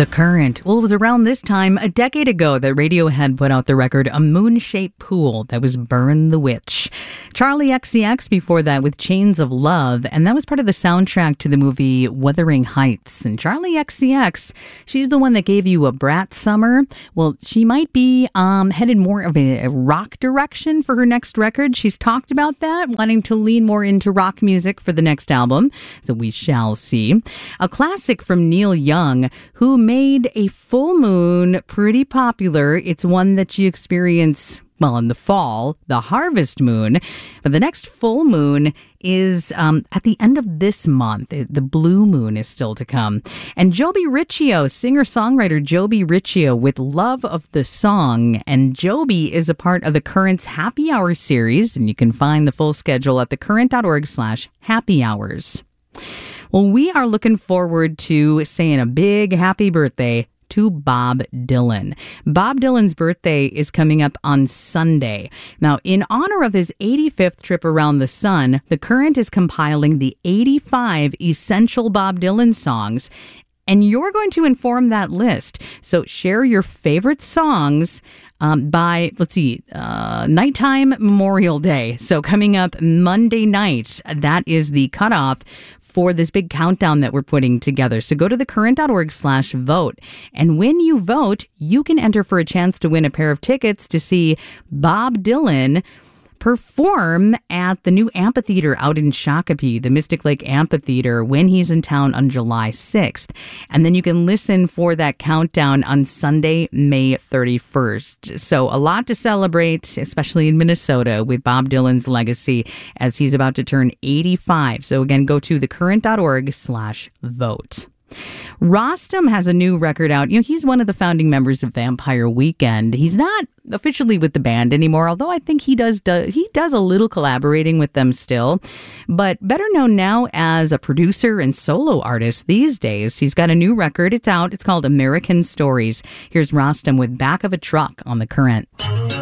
The Current. Well, it was around this time, a decade ago, that Radiohead put out the record A Moon-Shaped Pool. That was Burn the Witch. Charlie XCX before that with Chains of Love, and that was part of the soundtrack to the movie Wuthering Heights. And Charlie XCX, she's the one that gave you A Brat Summer. Well, she might be headed more of a rock direction for her next record. She's talked about that, wanting to lean more into rock music for the next album. So we shall see. A classic from Neil Young, who made A Full Moon pretty popular. It's one that you experience, well, in the fall, the harvest moon. But the next full moon is at the end of this month. The blue moon is still to come. And Joby Riccio, singer-songwriter Joby Riccio with Love of the Song. And Joby is a part of the Current's Happy Hour series, and you can find the full schedule at thecurrent.org/happy hours. Well, we are looking forward to saying a big happy birthday to Bob Dylan. Bob Dylan's birthday is coming up on Sunday. Now, in honor of his 85th trip around the sun, The Current is compiling the 85 essential Bob Dylan songs, and you're going to inform that list. So share your favorite songs by, nighttime Memorial Day. So coming up Monday night, that is the cutoff for this big countdown that we're putting together. So go to thecurrent.org/vote. And when you vote, you can enter for a chance to win a pair of tickets to see Bob Dylan perform at the new amphitheater out in Shakopee, the Mystic Lake Amphitheater, when he's in town on July 6th. And then you can listen for that countdown on Sunday, May 31st. So a lot to celebrate, especially in Minnesota, with Bob Dylan's legacy as he's about to turn 85. So again, go to thecurrent.org/vote. Rostam has a new record out. You know, he's one of the founding members of Vampire Weekend. He's not officially with the band anymore, although I think he does a little collaborating with them still. But better known now as a producer and solo artist these days. He's got a new record. It's out. It's called American Stories. Here's Rostam with Back of a Truck on The Current.